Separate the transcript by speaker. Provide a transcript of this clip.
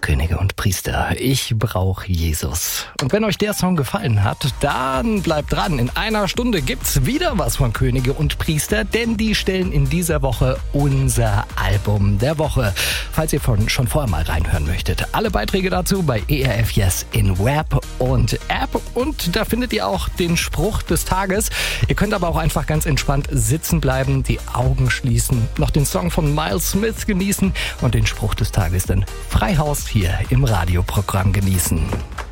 Speaker 1: Könige und Priester. Ich brauche Jesus. Und wenn euch der Song gefallen hat, dann bleibt dran. In einer Stunde gibt's wieder was von Könige und Priester, denn die stellen in dieser Woche unser Album der Woche. Falls ihr schon vorher mal reinhören möchtet. Alle Beiträge dazu bei ERF Yes in Web und App. Und da findet ihr auch den Spruch des Tages. Ihr könnt aber auch einfach ganz entspannt sitzen bleiben, die Augen schließen, noch den Song von Miles Smith genießen und den Spruch des Tages dann frei Haus hier im Radioprogramm genießen.